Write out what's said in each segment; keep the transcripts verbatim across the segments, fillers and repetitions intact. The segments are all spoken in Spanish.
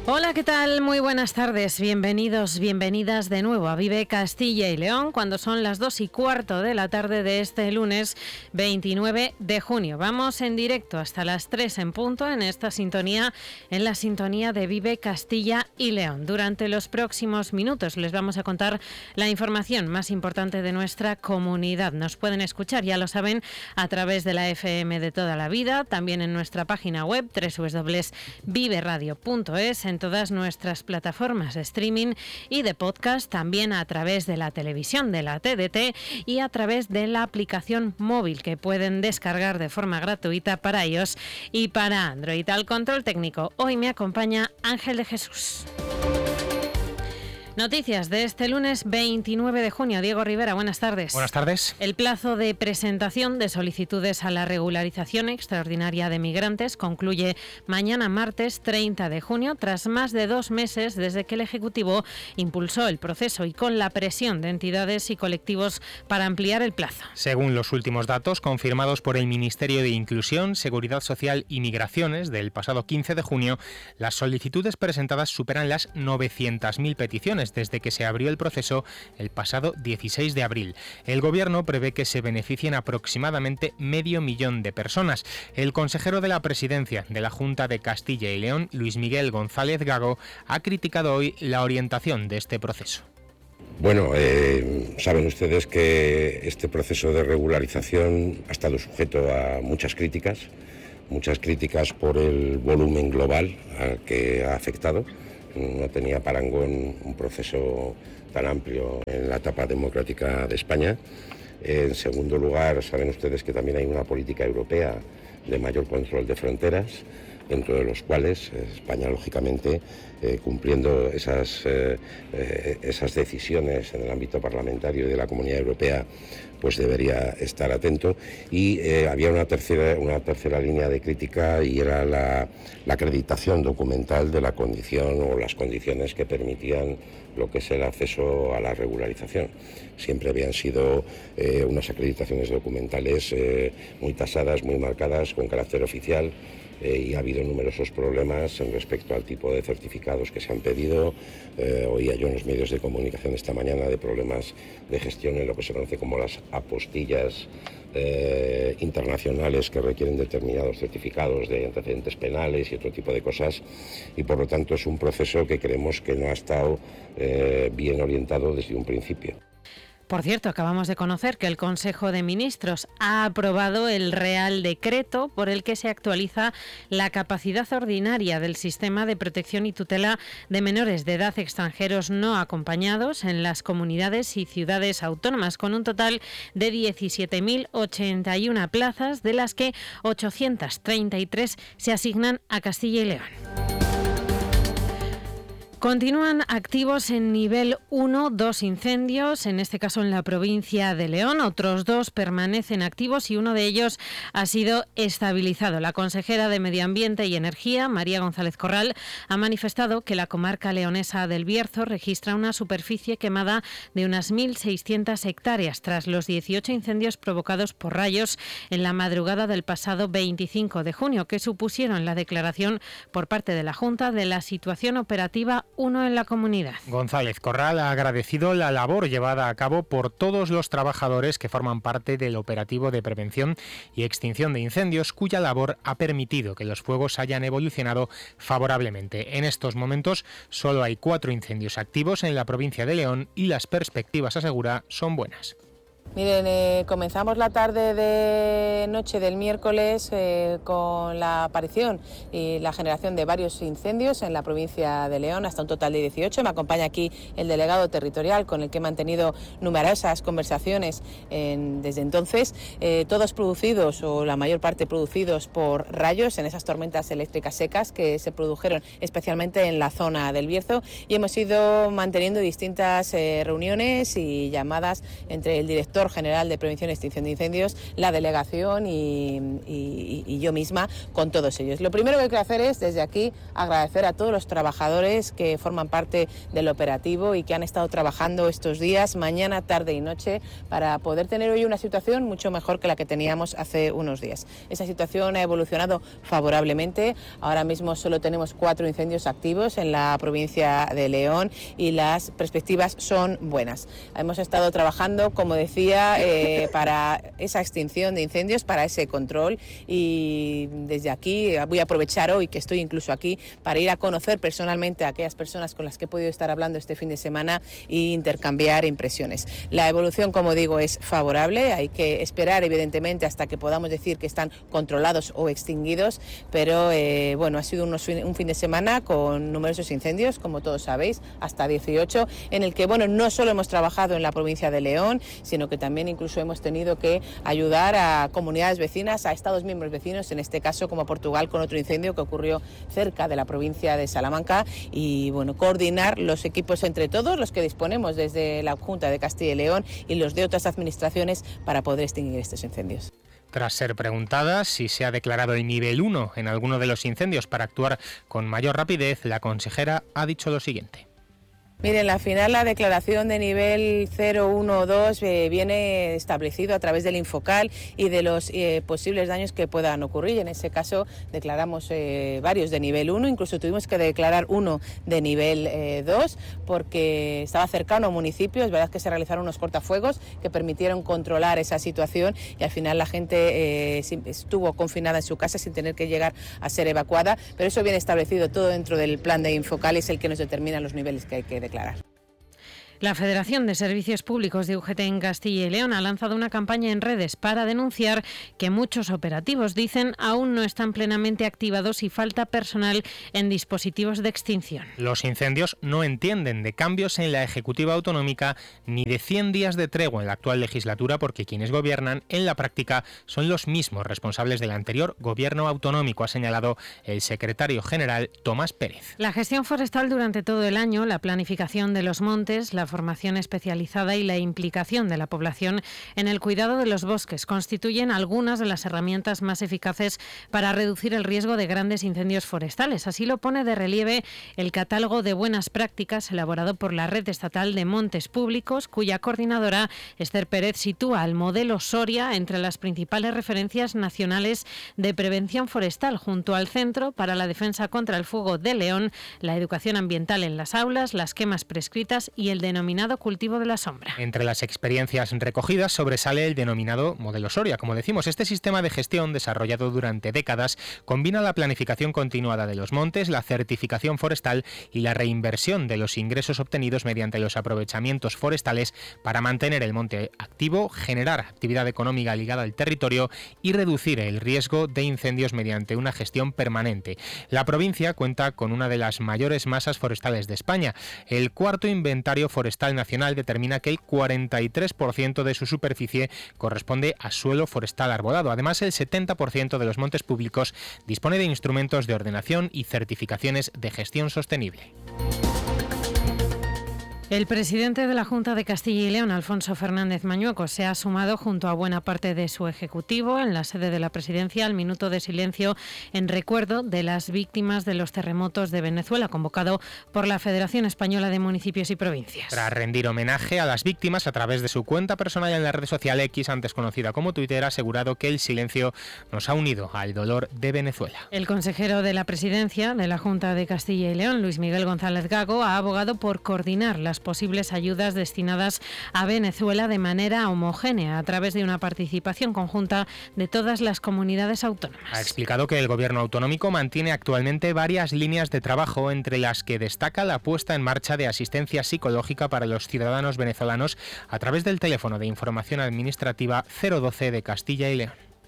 Hola, ¿qué tal? Muy buenas tardes. Bienvenidos, bienvenidas de nuevo a Vive Castilla y León, cuando son las dos y cuarto de la tarde de este lunes veintinueve de junio. Vamos en directo hasta las tres en punto en esta sintonía, en la sintonía de Vive Castilla y León. Durante los próximos minutos les vamos a contar la información más importante de nuestra comunidad. Nos pueden escuchar, ya lo saben, a través de la F M de toda la vida, también en nuestra página web doble u doble u doble u punto vive radio punto es, en todas nuestras plataformas de streaming y de podcast, también a través de la televisión de la T D T y a través de la aplicación móvil que pueden descargar de forma gratuita para iOS y para Android. Al control técnico hoy me acompaña Ángel de Jesús. Noticias de este lunes veintinueve de junio. Diego Rivera, buenas tardes. Buenas tardes. El plazo de presentación de solicitudes a la regularización extraordinaria de migrantes concluye mañana martes treinta de junio, tras más de dos meses desde que el Ejecutivo impulsó el proceso y con la presión de entidades y colectivos para ampliar el plazo. Según los últimos datos confirmados por el Ministerio de Inclusión, Seguridad Social y Migraciones del pasado quince de junio, las solicitudes presentadas superan las novecientas mil peticiones desde que se abrió el proceso el pasado dieciséis de abril. El Gobierno prevé que se beneficien aproximadamente medio millón de personas. El consejero de la Presidencia de la Junta de Castilla y León, Luis Miguel González Gago, ha criticado hoy la orientación de este proceso. Bueno, eh, saben ustedes que este proceso de regularización ha estado sujeto a muchas críticas, muchas críticas por el volumen global al que ha afectado. No tenía parangón un proceso tan amplio en la etapa democrática de España. En segundo lugar, saben ustedes que también hay una política europea de mayor control de fronteras, dentro de los cuales España, lógicamente, eh, cumpliendo esas, eh, eh, esas decisiones en el ámbito parlamentario y de la Comunidad Europea, pues debería estar atento. Y eh, había una tercera, una tercera línea de crítica y era la, la acreditación documental de la condición o las condiciones que permitían lo que es el acceso a la regularización. Siempre habían sido eh, unas acreditaciones documentales eh, muy tasadas, muy marcadas, con carácter oficial. Eh, y ha habido numerosos problemas en respecto al tipo de certificados que se han pedido. Eh, oía yo en los medios de comunicación esta mañana de problemas de gestión en lo que se conoce como las apostillas eh, internacionales que requieren determinados certificados de antecedentes penales y otro tipo de cosas, y por lo tanto es un proceso que creemos que no ha estado eh, bien orientado desde un principio. Por cierto, acabamos de conocer que el Consejo de Ministros ha aprobado el Real Decreto por el que se actualiza la capacidad ordinaria del sistema de protección y tutela de menores de edad extranjeros no acompañados en las comunidades y ciudades autónomas, con un total de diecisiete mil ochenta y una plazas, de las que ochocientas treinta y tres se asignan a Castilla y León. Continúan activos en nivel uno dos incendios, en este caso en la provincia de León. Otros dos permanecen activos y uno de ellos ha sido estabilizado. La consejera de Medio Ambiente y Energía, María González Corral, ha manifestado que la comarca leonesa del Bierzo registra una superficie quemada de unas mil seiscientas hectáreas tras los dieciocho incendios provocados por rayos en la madrugada del pasado veinticinco de junio, que supusieron la declaración por parte de la Junta de la situación operativa uno en la comunidad. González Corral ha agradecido la labor llevada a cabo por todos los trabajadores que forman parte del operativo de prevención y extinción de incendios, cuya labor ha permitido que los fuegos hayan evolucionado favorablemente. En estos momentos solo hay cuatro incendios activos en la provincia de León y las perspectivas, asegura, son buenas. Miren, eh, comenzamos la tarde de noche del miércoles eh, con la aparición y la generación de varios incendios en la provincia de León, hasta un total de dieciocho. Me acompaña aquí el delegado territorial, con el que he mantenido numerosas conversaciones en, desde entonces, eh, todos producidos, o la mayor parte producidos por rayos en esas tormentas eléctricas secas que se produjeron especialmente en la zona del Bierzo, y hemos ido manteniendo distintas eh, reuniones y llamadas entre el director director general de Prevención y Extinción de Incendios, la delegación y, y, y yo misma con todos ellos. Lo primero que quiero hacer es, desde aquí, agradecer a todos los trabajadores que forman parte del operativo y que han estado trabajando estos días, mañana, tarde y noche, para poder tener hoy una situación mucho mejor que la que teníamos hace unos días. Esa situación ha evolucionado favorablemente. Ahora mismo solo tenemos cuatro incendios activos en la provincia de León y las perspectivas son buenas. Hemos estado trabajando, como decía, eh, para esa extinción de incendios, para ese control, y desde aquí voy a aprovechar hoy que estoy incluso aquí para ir a conocer personalmente a aquellas personas con las que he podido estar hablando este fin de semana e intercambiar impresiones. La evolución, como digo, es favorable. Hay que esperar, evidentemente, hasta que podamos decir que están controlados o extinguidos, pero eh, bueno, ha sido unos, un fin de semana con numerosos incendios, como todos sabéis, hasta dieciocho, en el que bueno, no solo hemos trabajado en la provincia de León, sino que también incluso hemos tenido que ayudar a comunidades vecinas, a estados miembros vecinos, en este caso como Portugal, con otro incendio que ocurrió cerca de la provincia de Salamanca, y bueno, coordinar los equipos entre todos los que disponemos desde la Junta de Castilla y León y los de otras administraciones para poder extinguir estos incendios. Tras ser preguntada si se ha declarado el nivel uno en alguno de los incendios para actuar con mayor rapidez, la consejera ha dicho lo siguiente. Miren, al final la declaración de nivel cero, uno o dos eh, viene establecido a través del Infocal y de los eh, posibles daños que puedan ocurrir. En ese caso declaramos eh, varios de nivel uno, incluso tuvimos que declarar uno de nivel eh, dos porque estaba cercano a un municipio. Es verdad que se realizaron unos cortafuegos que permitieron controlar esa situación y al final la gente eh, estuvo confinada en su casa sin tener que llegar a ser evacuada, pero eso viene establecido todo dentro del plan de Infocal y es el que nos determina los niveles que hay que declarar. La Federación de Servicios Públicos de U G T en Castilla y León ha lanzado una campaña en redes para denunciar que muchos operativos, dicen, aún no están plenamente activados y falta personal en dispositivos de extinción. Los incendios no entienden de cambios en la ejecutiva autonómica ni de cien días de tregua en la actual legislatura, porque quienes gobiernan en la práctica son los mismos responsables del anterior gobierno autonómico, ha señalado el secretario general Tomás Pérez. La gestión forestal durante todo el año, la planificación de los montes, la formación especializada y la implicación de la población en el cuidado de los bosques constituyen algunas de las herramientas más eficaces para reducir el riesgo de grandes incendios forestales. Así lo pone de relieve el catálogo de buenas prácticas elaborado por la Red Estatal de Montes Públicos, cuya coordinadora, Esther Pérez, sitúa al modelo Soria entre las principales referencias nacionales de prevención forestal, junto al Centro para la Defensa contra el Fuego de León, la educación ambiental en las aulas, las quemas prescritas y el denominado cultivo de la sombra. Entre las experiencias recogidas sobresale el denominado modelo Soria. Como decimos, este sistema de gestión desarrollado durante décadas combina la planificación continuada de los montes, la certificación forestal y la reinversión de los ingresos obtenidos mediante los aprovechamientos forestales para mantener el monte activo, generar actividad económica ligada al territorio y reducir el riesgo de incendios mediante una gestión permanente. La provincia cuenta con una de las mayores masas forestales de España. El cuarto inventario forestal nacional determina que el cuarenta y tres por ciento de su superficie corresponde a suelo forestal arbolado. Además, el setenta por ciento de los montes públicos dispone de instrumentos de ordenación y certificaciones de gestión sostenible. El presidente de la Junta de Castilla y León, Alfonso Fernández Mañueco, se ha sumado junto a buena parte de su ejecutivo en la sede de la presidencia al minuto de silencio en recuerdo de las víctimas de los terremotos de Venezuela, convocado por la Federación Española de Municipios y Provincias. Tras rendir homenaje a las víctimas a través de su cuenta personal en la red social X, antes conocida como Twitter, ha asegurado que el silencio nos ha unido al dolor de Venezuela. El consejero de la presidencia de la Junta de Castilla y León, Luis Miguel González Gago, ha abogado por coordinar las posibles ayudas destinadas a Venezuela de manera homogénea a través de una participación conjunta de todas las comunidades autónomas. Ha explicado que el gobierno autonómico mantiene actualmente varias líneas de trabajo, entre las que destaca la puesta en marcha de asistencia psicológica para los ciudadanos venezolanos a través del teléfono de información administrativa cero doce de Castilla y León.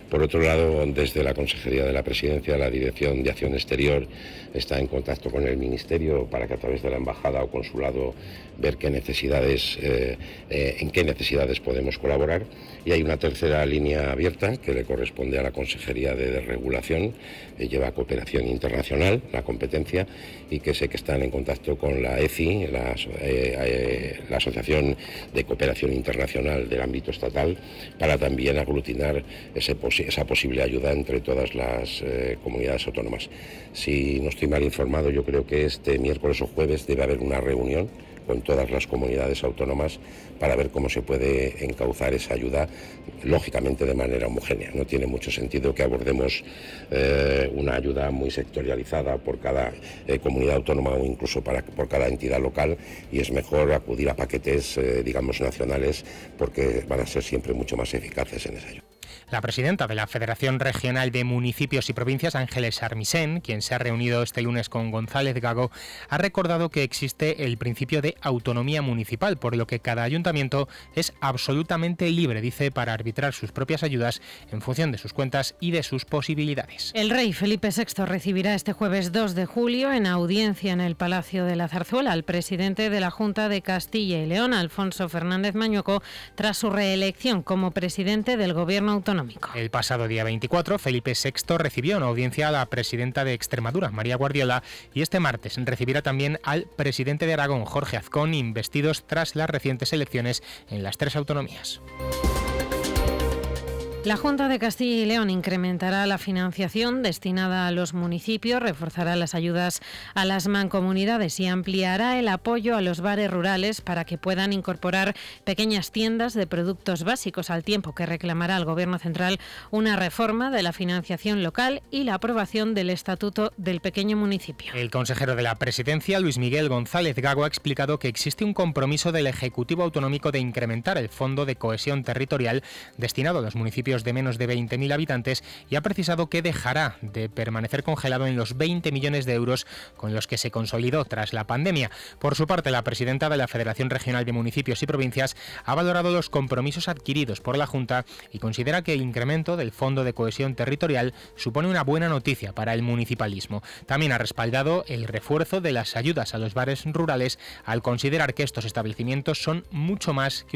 Por otro lado, desde la Consejería de la Presidencia, la Dirección de Acción Exterior está en contacto con el Ministerio para que a través de la Embajada o Consulado ver qué necesidades, eh, eh, en qué necesidades podemos colaborar. Y hay una tercera línea abierta que le corresponde a la Consejería de Regulación, eh, lleva cooperación internacional, la competencia, y que sé que están en contacto con la E C I, la, eh, eh, la Asociación de Cooperación Internacional del ámbito estatal, para también aglutinar ese posible esa posible ayuda entre todas las eh, comunidades autónomas. Si no estoy mal informado, yo creo que este miércoles o jueves debe haber una reunión con todas las comunidades autónomas para ver cómo se puede encauzar esa ayuda, lógicamente de manera homogénea. No tiene mucho sentido que abordemos eh, una ayuda muy sectorializada por cada eh, comunidad autónoma o incluso para, por cada entidad local, y es mejor acudir a paquetes, eh, digamos, nacionales, porque van a ser siempre mucho más eficaces en esa ayuda. La presidenta de la Federación Regional de Municipios y Provincias, Ángeles Armisen, quien se ha reunido este lunes con González Gago, ha recordado que existe el principio de autonomía municipal, por lo que cada ayuntamiento es absolutamente libre, dice, para arbitrar sus propias ayudas en función de sus cuentas y de sus posibilidades. El rey Felipe sexto recibirá este jueves dos de julio en audiencia en el Palacio de la Zarzuela al presidente de la Junta de Castilla y León, Alfonso Fernández Mañueco, tras su reelección como presidente del Gobierno autonómico. El pasado día veinticuatro, Felipe sexto recibió en audiencia a la presidenta de Extremadura, María Guardiola, y este martes recibirá también al presidente de Aragón, Jorge Azcón, investidos tras las recientes elecciones en las tres autonomías. La Junta de Castilla y León incrementará la financiación destinada a los municipios, reforzará las ayudas a las mancomunidades y ampliará el apoyo a los bares rurales para que puedan incorporar pequeñas tiendas de productos básicos, al tiempo que reclamará al Gobierno central una reforma de la financiación local y la aprobación del Estatuto del Pequeño Municipio. El consejero de la Presidencia, Luis Miguel González Gago, ha explicado que existe un compromiso del Ejecutivo Autonómico de incrementar el Fondo de Cohesión Territorial destinado a los municipios de menos de veinte mil habitantes, y ha precisado que dejará de permanecer congelado en los veinte millones de euros con los que se consolidó tras la pandemia. Por su parte, la presidenta de la Federación Regional de Municipios y Provincias ha valorado los compromisos adquiridos por la Junta y considera que el incremento del Fondo de Cohesión Territorial supone una buena noticia para el municipalismo. También ha respaldado el refuerzo de las ayudas a los bares rurales, al considerar que estos establecimientos son mucho más que